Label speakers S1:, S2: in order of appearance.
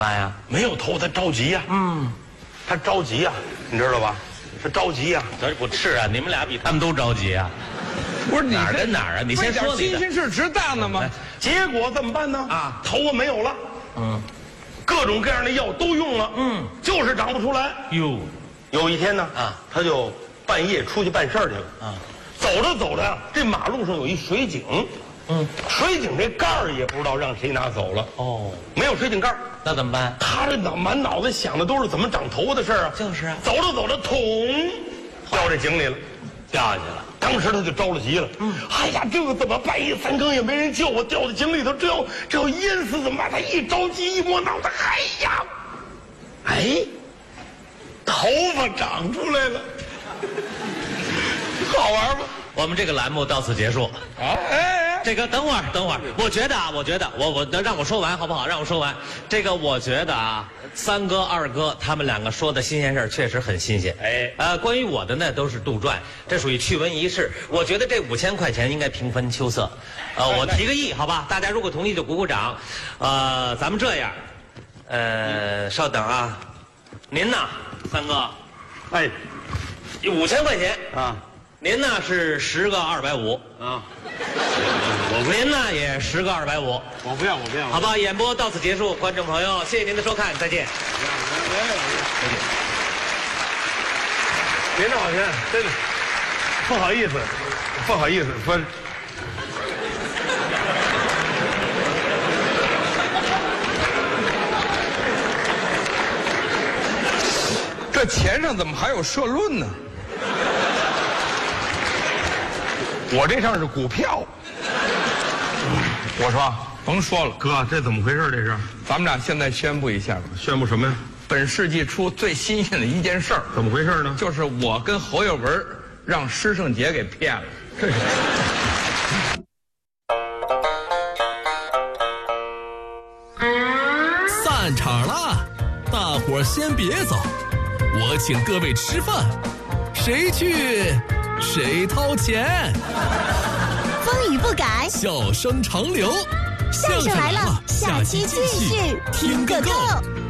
S1: 嘛呀？
S2: 没有头，他着急呀。他着急呀，你知道吧？他着急呀。
S1: 这不是啊，你们俩比他们都着急啊！
S3: 不是你
S1: 哪儿跟哪儿啊？你先说你的。
S3: 新鲜事值当的吗？
S2: 结果怎么办呢？
S1: 啊，
S2: 头发没有了。各种各样的药都用了。就是长不出来。
S1: 哟，
S2: 有一天呢，他就半夜出去办事儿去了。走着走着呀，这马路上有一水井。水井这盖儿也不知道让谁拿走了。哦，没有水井盖儿，
S1: 那怎么办？
S2: 他这满脑子想的都是怎么长头发的事儿啊。
S1: 就是啊，
S2: 走着走着，捅，掉这井里了，
S1: 掉下去了。
S2: 当时他就着了急了。哎呀，这个怎么半夜3更也没人救我，掉到井里头，这要淹死怎么办？他一着急一摸脑袋，哎呀，头发长出来了，好玩吗？
S1: 我们这个栏目到此结束。这个等会儿，我觉得让我说完好不好？让我说完。这个我觉得啊，三哥二哥他们两个说的新鲜事儿确实很新鲜。关于我的呢都是杜撰，这属于趣闻轶事。我觉得这5000块钱应该平分秋色。我提个议，好吧？大家如果同意就鼓鼓掌。咱们这样，稍等啊，您呢，三哥，5000块钱啊。您呢是10个250啊，您呢也10个250，
S3: 我不要，
S1: 好吧，演播到此结束，观众朋友，谢谢您的收看，再见。
S2: 别闹去，真的不好意思，说。
S3: 这钱上怎么还有社论呢？
S2: 我这上是股票。
S3: 我说甭说了，
S2: 哥，这怎么回事？这是
S3: 咱们俩现在宣布一下吧。
S2: 宣布什么呀？
S3: 本世纪初最新鲜的一件事儿。
S2: 怎么回事呢？
S3: 就是我跟侯耀文让施圣杰给骗了。这是。
S4: 散场了，大伙儿先别走，我请各位吃饭，谁去谁掏钱。
S5: 风雨不改，
S4: 笑声长流。
S5: 相声来了，下期继续听个够。